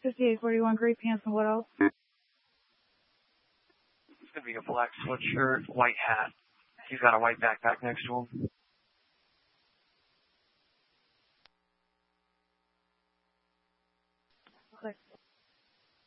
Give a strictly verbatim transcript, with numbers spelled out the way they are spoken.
fifty-eight forty-one, gray pants, and what else? It's going to be a black sweatshirt, white hat. He's got a white backpack next to him. Okay.